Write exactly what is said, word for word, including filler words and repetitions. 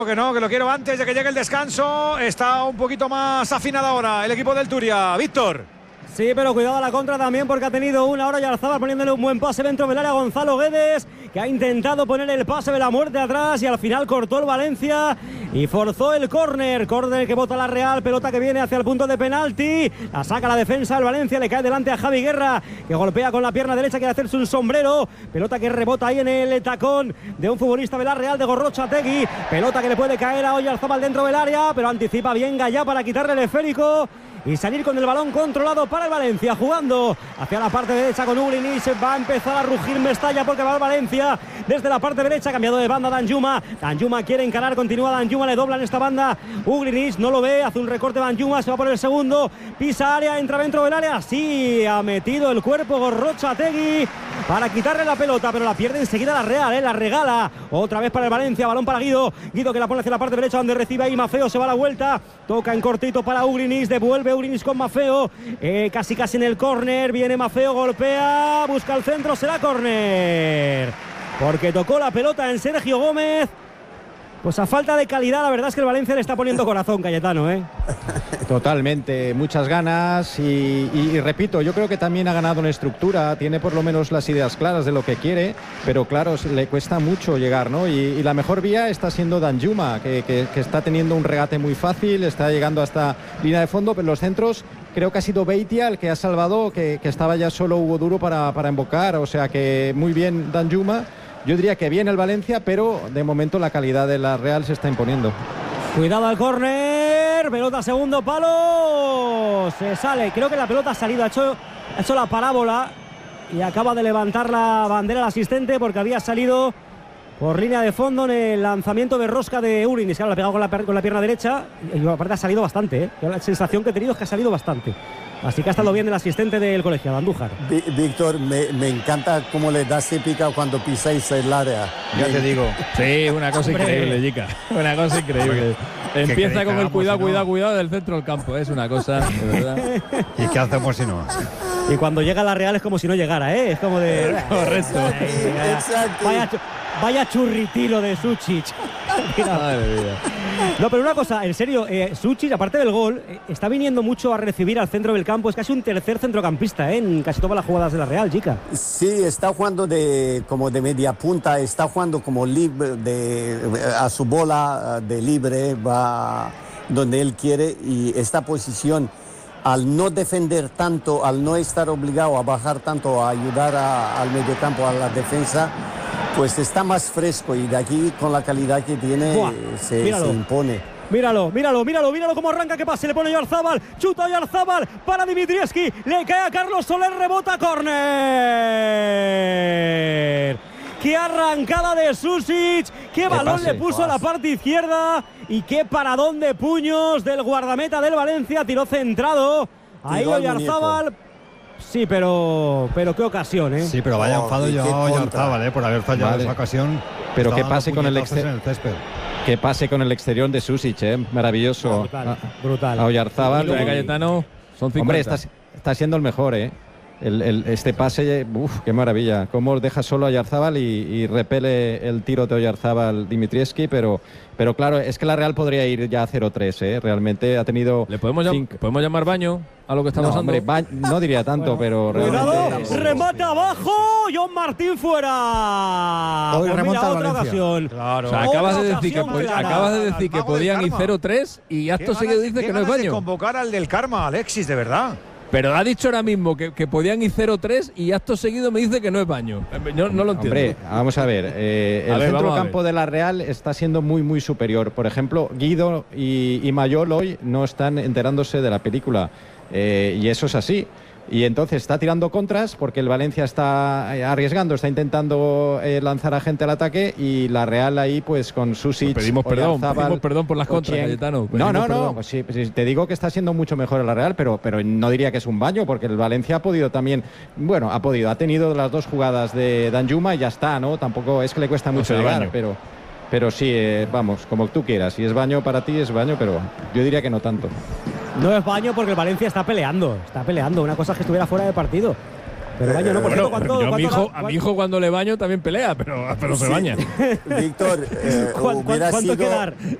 Que no, que lo quiero antes de que llegue el descanso. Está un poquito más afinado ahora el equipo del Turia. Víctor. Sí, pero cuidado a la contra también, porque ha tenido una hora Oyarzábal poniéndole un buen pase dentro del área a Gonzalo Guedes, que ha intentado poner el pase de la muerte atrás y al final cortó el Valencia y forzó el córner. Córner que bota la Real, pelota que viene hacia el punto de penalti. La saca la defensa del Valencia, le cae delante a Javi Guerra, que golpea con la pierna derecha, quiere hacerse un sombrero. Pelota que rebota ahí en el tacón de un futbolista de la Real, de Gorrochategui. Pelota que le puede caer a Oyarzábal dentro del área, pero anticipa bien Gallá para quitarle el esférico y salir con el balón controlado para el Valencia, jugando hacia la parte derecha con Uglinic. Va a empezar a rugir Mestalla porque va el Valencia desde la parte derecha, cambiado de banda Danjuma. Danjuma quiere encarar, continúa Danjuma, le dobla en esta banda Uglinic, no lo ve, hace un recorte Danjuma, se va por el segundo, pisa área, entra dentro del área, sí, ha metido el cuerpo Gorrochategui para quitarle la pelota, pero la pierde enseguida la Real, ¿eh? La regala otra vez para el Valencia, balón para Guido, Guido que la pone hacia la parte derecha donde recibe ahí Mafeo, se va a la vuelta, toca en cortito para Uglinic, devuelve Uglinic con Mafeo, eh, casi casi en el córner, viene Mafeo, golpea, busca el centro, será córner, porque tocó la pelota en Sergio Gómez. Pues a falta de calidad, la verdad es que el Valencia le está poniendo corazón, Cayetano, ¿eh? Totalmente, muchas ganas y, y, y repito, yo creo que también ha ganado en estructura, tiene por lo menos las ideas claras de lo que quiere, pero claro, le cuesta mucho llegar, ¿no? Y, y la mejor vía está siendo Danjuma, que, que, que está teniendo un regate muy fácil, está llegando hasta línea de fondo, pero los centros creo que ha sido Beitia el que ha salvado, que, que estaba ya solo Hugo Duro para, para embocar, o sea que muy bien Danjuma. Yo diría que bien el Valencia, pero de momento la calidad de la Real se está imponiendo. Cuidado al córner, pelota segundo palo, se sale, creo que la pelota ha salido, ha hecho, ha hecho la parábola y acaba de levantar la bandera el asistente porque había salido por línea de fondo en el lanzamiento de rosca de Uglinic, que la ha pegado con la, con la pierna derecha y aparte ha salido bastante, ¿eh? La sensación que he tenido es que ha salido bastante. Así que ha estado bien el asistente del colegiado, Andújar. Víctor, me, me encanta cómo le das épica cuando pisáis el área. Ya te digo. Sí, una cosa increíble, Jica. Una cosa increíble. Empieza con el cuidado, si no? cuidado, cuidado del centro del campo. Es una cosa, de verdad. ¿Y qué hacemos si no? Y cuando llega la Real es como si no llegara, ¿eh? Es como de... Correcto. Exacto. Vaya, vaya churritilo de Suchic. Madre mía. No, pero una cosa, en serio, eh, Suchic, aparte del gol, eh, está viniendo mucho a recibir al centro del campo. Es casi un tercer centrocampista, ¿eh? En casi todas las jugadas de la Real, Jica. Sí, está jugando de, como de media punta, está jugando como libre, de, a su bola de libre, va donde él quiere, y esta posición, al no defender tanto, al no estar obligado a bajar tanto, a ayudar a, al mediocampo, a la defensa, pues está más fresco y de aquí con la calidad que tiene Buah, se, se impone. Míralo, míralo, míralo, míralo cómo arranca, qué pase, le pone Oyarzábal, chuta Oyarzábal para Dimitrievski, le cae a Carlos Soler, rebota, córner. Qué arrancada de Sušić, qué balón pase, le puso a la parte izquierda y qué paradón de puños del guardameta del Valencia, tiró centrado, ahí Oyarzábal. Sí, pero pero qué ocasión, ¿eh? Sí, pero vaya Oh, enfado y yo qué a contra. Oyarzábal, ¿eh? Por haber fallado Vale. esa ocasión. Pero Estaba qué dando pase con el puñetazos exter- en el césped. Que pase con el exterior de Sušić, ¿eh? Maravilloso. Brutal, brutal. A Oyarzábal. Brutal, y- Cayetano, son cincuenta. Hombre, está, está siendo el mejor, ¿eh? El, el, este pase, uff, qué maravilla. Cómo deja solo a Oyarzábal y, y repele el tiro de Oyarzábal Dimitrievski, pero, pero claro, es que la Real podría ir ya a cero tres, ¿eh? Realmente ha tenido... ¿Le podemos, llam- cinco- podemos llamar baño a lo que está No, pasando? hombre, ba- no diría tanto, pero Cuidado, realmente... remate abajo, John Martín fuera. Hoy Pues remonta mira, el otra Valencia. ocasión. Claro. O sea, acabas de Otra decir que, ocasión pod- clara. acabas de decir que Al mago podían del ir karma. cero tres y acto Qué seguido ganas- dice qué que no es ganas de baño. convocar al del karma, Alexis, de verdad. Pero ha dicho ahora mismo que, que podían ir cero tres y acto seguido me dice que no es baño. Yo no lo entiendo. Hombre, vamos a ver, eh, A el ver, centro vamos a campo ver. de la Real está siendo muy, muy superior. Por ejemplo, Guido y, y Mayol hoy no están enterándose de la película, eh, y eso es así. Y entonces está tirando contras porque el Valencia está eh, arriesgando, está intentando eh, lanzar a gente al ataque, y la Real ahí pues con Sušić, Pues pedimos perdón, Oyarzábal, pedimos perdón por las contras, Ochieng. Cayetano, No, pedimos no, no, perdón. pues sí, pues sí, te digo que está siendo mucho mejor la Real, pero, pero no diría que es un baño, porque el Valencia ha podido también, bueno, ha podido, ha tenido las dos jugadas de Danjuma y ya está, ¿no? Tampoco es que le cuesta mucho sea, llegar, baño. pero... Pero sí, eh, vamos, como tú quieras. Si es baño para ti, es baño, pero yo diría que no tanto. No es baño porque el Valencia está peleando, está peleando. Una cosa es que estuviera fuera de partido. Pero baño, no, por cierto, Bueno, ¿cuánto, yo a, mi cuánto- hijo, a mi hijo cuando le baño también pelea, pero, pero se Sí. baña. Víctor, eh, ¿cuán- cuán- hubiera ¿cuánto sido quedar?